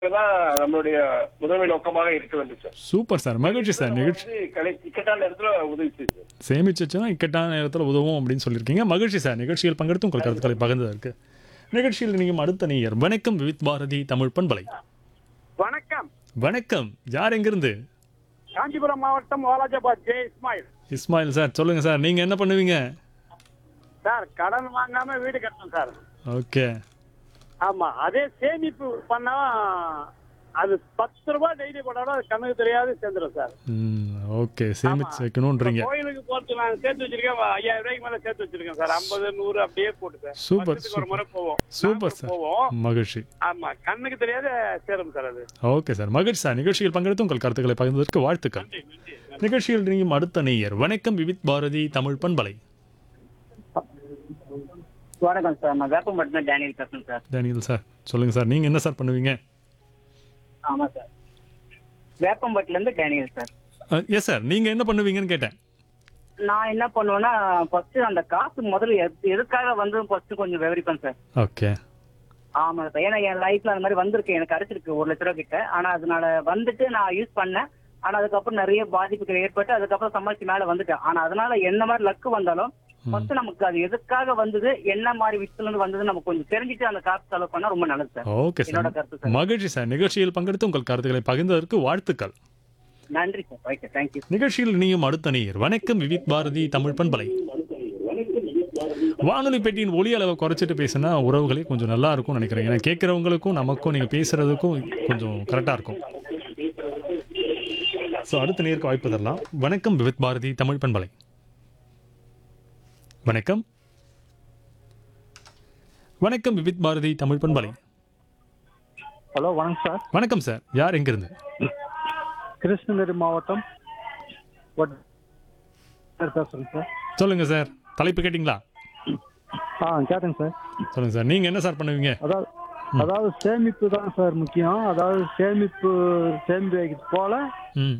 தான் நம்மளுடைய முதன்மை நோக்கமாக இருக்க வேண்டும் சார். Super sir. மகிழ்ச்சி சார். நம்ம நிகழ்ச்சி வந்து இக்கட்டான நேரத்துல உதவி செய்யுது. சேமிச்சு வச்சோன்னா இக்கட்டான நேரத்தில் உதவும் அப்படின்னு சொல்லியிருக்கீங்க. மகிழ்ச்சி சார். நிகழ்ச்சியில் பங்கெடுத்து உங்கள் கருத்துக்களை பகிர்ந்ததற்கு. நிகழ்ச்சியில் நீங்கள் அடுத்த நேயர். வணக்கம் விவித் பாரதி தமிழ் பண்பலை. வணக்கம். வணக்கம். யார் எங்கிருந்து? காஞ்சிபுரம் மாவட்டம் வாலாஜாபாத் ஜே இஸ்மாயில். இஸ்மாயில் சார். சொல்லுங்க சார். நீங்க என்ன பண்ணுவீங்க? சார் கடன் வாங்காம வீடு கட்டணும் சார். ஓகே. ஆமா, அதே சேமிப்பு பண்ணா அது 10 ரூபாய் டெய்லி போட்டாலும் அது கண்ணுக்கு தெரியாது சேர்ந்துடும் சார். ஓகே. சேமிச்சு வைக்கணும்ன்றீங்க. கோயிலுக்கு போறது நான் சேர்த்து வச்சிருக்கேன், 5000 ரூபாய்க்கு மேல சேர்த்து வச்சிருக்கேன் சார். 50 100 அப்படியே போட்டு சார். சூப்பர், வருஷத்துக்கு ஒரு முறை போவோம். Super sir. போவோம். மகிழ்ச்சி. ஆமா, கண்ணுக்கு தெரியாத சேரும் சார் அது. Okay sir. மகிழ்ச்சி சார். நிகழ்ச்சியில் பங்கெடுத்து உங்கள் கருத்துக்களை பகிர்ந்ததற்கு வாழ்த்துக்கள். நன்றி, நன்றி. நிகழ்ச்சியில் நீங்கள் அடுத்த நேயர். வணக்கம் விவித் பாரதி தமிழ் பண்பலை. வணக்கம் சார், நான் வேப்பம்பட்டினம் டேனியல் பேசுறேன் சார். Daniel sir. சொல்லுங்க சார். நீங்க என்ன சார் பண்ணுவீங்க? ஆமா சார், வேப்பம்பட்டில இருந்து டேனியல் சார். Yes sir. நீங்க என்ன பண்ணுவீங்கன்னு கேட்டேன். நான் என்ன பண்ணுவேன்னா, ஃபர்ஸ்ட் அந்த காசு முதல்ல எதுக்காக வந்து ஃபர்ஸ்ட் கொஞ்சம் விவரிப்பேன் சார். ஓகே. ஆமா சார், ஏன்னா என் லைஃப்ல அந்த மாதிரி வந்திருக்கு, எனக்கு கிடைச்சிருக்கு 1 லட்ச ரூபா கிட்ட. ஆனா அதனால வந்துட்டு நான் யூஸ் பண்ணேன். ஆனா அதுக்கப்புறம் நிறைய பாதிப்புகள் ஏற்பட்டு அதுக்கப்புறம் சமாளிச்சு மேல வந்துட்டேன். ஆனா அதனால என்ன மாதிரி லக்கு வந்தாலும் ஃபர்ஸ்ட் நமக்கு அது எதுக்காக வந்தது, என்ன மாதிரி விஷயத்துல இருந்து வந்தது நம்ம கொஞ்சம் தெரிஞ்சுட்டு அந்த காசு செலவு பண்ணா ரொம்ப நல்லது சார். ஓகே என்னோட சார். கருத்து சார். மகிழ்ச்சி சார். நிகழ்ச்சியில் பங்கெடுத்து உங்கள் கருத்துக்களை பகிர்ந்ததற்கு வாழ்த்துக்கள். நன்றி சார். Okay, thank you. நிகழ்ச்சியில் நீயும் அடுத்த நேயர். வணக்கம் விவித் பாரதி தமிழ் பண்பலை. வானொலி பெட்டியின் ஒலி அளவை குறைச்சிட்டு பேசினா உறவுகளே கொஞ்சம் நல்லா இருக்கும்னு நினைக்கிறேன். ஏன்னா கேட்குறவங்களுக்கும் நமக்கும் நீங்க பேசுறதுக்கும் கொஞ்சம் கரெக்டா இருக்கும். ஸோ அடுத்த நேருக்கு வாய்ப்பு தரலாம். வணக்கம் விவித் பாரதி தமிழ் பண்பலை. வணக்கம். வணக்கம் விவித் பாரதி தமிழ் பண்பலை. ஹலோ, வணக்கம் சார். வணக்கம் சார். யார் எங்கிருந்து? கிருஷ்ணகிரி மாவட்டம் பேசுறேன் சார். சொல்லுங்க சார். தலைப்பு கேட்டிங்களா? கேட்டேங்க சார். சொல்லுங்க சார். நீங்க என்ன சார் பண்ணுவீங்க? அதாவது சேமிப்பு தான் சார் முக்கியம். அதாவது சேமிப்பு வைக்கிறது போல. ம்.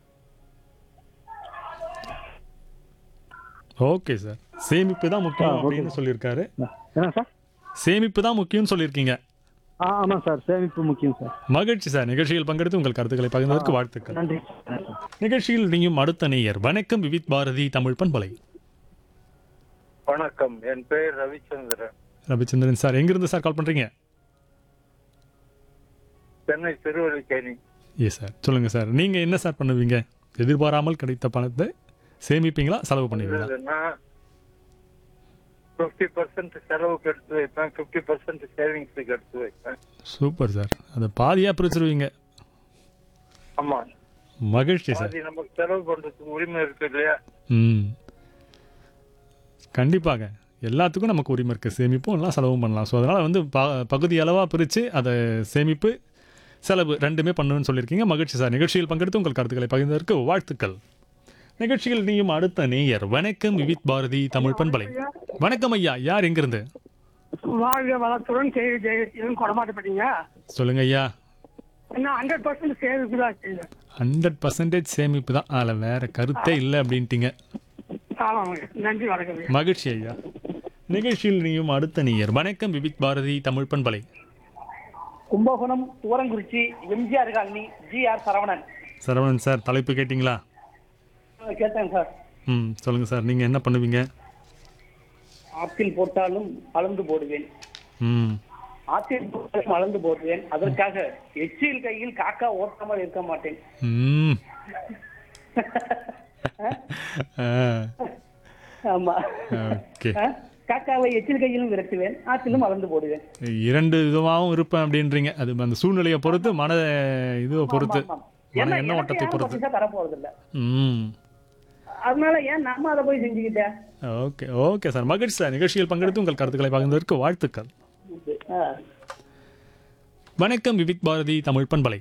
Okay sir. சேமிப்பு தான் முக்கியம் அப்படின்னு சொல்லியிருக்காரு. என்ன சார்? சேமிப்பு தான் முக்கியம்னு சொல்லியிருக்கீங்க. ஆமாம் சார், சேமிப்பு முக்கியம் சார். மகிழ்ச்சி சார். நிகழ்ச்சியில் பங்கெடுத்து உங்கள் கருத்துக்களை பகிர்ந்ததற்கு வாழ்த்துக்கள். நன்றி. நிகழ்ச்சியில் நீயும் அடுத்த நேயர். வணக்கம் விவித் பாரதி தமிழ் பண்பலை. வணக்கம், என் பெயர் ரவிச்சந்திரன். ரவிச்சந்திரன் சார். எங்கிருந்து சார் கால் பண்றீங்க? சென்னை திருவல்லிக்கேணி. ஏ சார். சொல்லுங்க சார். நீங்க என்ன சார் பண்ணுவீங்க? எதிர்பாராமல் கிடைத்த பணத்தை சேமிப்பீங்களா, செலவு பண்ணுவீங்களா? நான் 50% செலவுக்கு எடுத்து வைப்பேன், 50% சேவிங்ஸுக்கு எடுத்து வைப்பேன். Super sir. அதை பாதியா பிரிச்சிருவீங்க. ஆமா, மகிழ்ச்சி சார். அது நமக்கு செலவு பண்றதுக்கு உரிமை இருக்கு இல்லையா? ம். கண்டிப்பாக. எல்லாத்துக்கும் நமக்கு உரிமை இருக்குது. சேமிப்பும் எல்லாம் செலவும் பண்ணலாம். ஸோ அதனால் வந்து பகுதி அளவாக பிரித்து அதை சேமிப்பு செலவு ரெண்டுமே பண்ணணும்னு சொல்லியிருக்கீங்க. மகிழ்ச்சி சார். நிகழ்ச்சியில் பங்கெடுத்து உங்கள் கருத்துக்களை பகிர்ந்ததற்கு வாழ்த்துக்கள். நிகழ்ச்சியில் நீயும் அடுத்த நேயர். வணக்கம் விவித் பாரதி தமிழ் பண்பலை. வணக்கம் ஐயா. யார் எங்கிருந்து? வாழ்க வளத்துடன் செய்து கொடமாட்டப்பட்டீங்க. சொல்லுங்க ஐயா. இன்னும் 100% சேமிப்பு தான் செய்யுது. 100% சேமிப்பு தான். அதில் வேற கருத்தே இல்லை அப்படின்ட்டீங்க. ஆமாங்க. நன்றி, வணக்கம். மகிழ்ச்சி ஐயா. நிகழ்ச்சியில் நீயும் அடுத்த நேயர். வணக்கம் விவித் பாரதி தமிழ் பண்பலை. Kumbakonam Thurangurichi MGR colony GR Saravanan. Saravanan sir. தலைப்பு கேட்டிங்களா? கேட்டேன் சார். சொல்லுங்க சார். நீங்கள் என்ன பண்ணுவீங்க? ஆற்றில் போட்டாலும் அளந்து போடுவேன். ம். ஆற்றில் போட்டாலும் அளந்து போடுவேன். அதற்காக எச்சில் கையில் காக்கா ஓட்டாமல் இருக்க மாட்டேன். ம். ஆமா. ஓகே. காக்காவை எச்சில் கையிலும் விரட்டுவேன், ஆற்றிலும் அளந்து போடுவேன். 2 விதமாகவும் இருப்பேன் அப்படின்றீங்க. அது அந்த சூழ்நிலையை பொறுத்து, மன இதுவை பொறுத்து, மன எண்ண ஓட்டத்தை பொறுத்து. தரப்போறது இல்ல. ம். அதனால ஏன் நம்ம அதை போய் செஞ்சுக்கிட்டேன். ஓகே. Okay sir. மகிழ்ச்சி சார். நிகழ்ச்சியில் பங்கெடுத்து உங்கள் கருத்துக்களை பகிர்ந்ததற்கு வாழ்த்துக்கள். வணக்கம் விவித் பாரதி தமிழ் பண்பலை.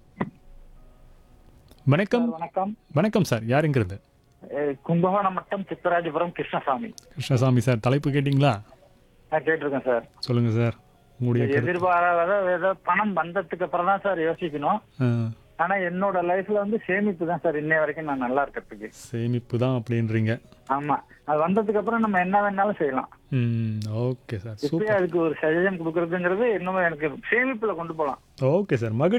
வணக்கம். வணக்கம். வணக்கம் சார். யார் எங்கிருந்து? கும்பகோணம் மட்டம் சித்தராஜபுரம் கிருஷ்ணசாமி. கிருஷ்ணசாமி சார். தலைப்பு கேட்டிங்களா? கேட்டிருக்கேன் சார். சொல்லுங்க சார். உங்களுடைய கருத்து. எதிர்பாராத ஏதோ பணம் வந்ததுக்கு அப்புறம் தான் சார் யோசிக்கணும். ஆனா என்னோட லைஃப்ல வந்து சேமிப்பு தான் சார் இன்னை வரைக்கும் நான் நல்லா இருக்கிறதுக்கு. சேமிப்பு தான் அப்படின்றீங்க. ஆமா, அது வந்ததுக்கு அப்புறம் நம்ம என்ன வேணாலும் செய்யலாம். Okay sir. இப்பயே அதுக்கு ஒரு சஜஷன் கொடுக்கறதுங்கிறது இன்னும் எனக்கு சேமிப்புல கொண்டு போகலாம். Okay sir. மகிழ்ச்சி.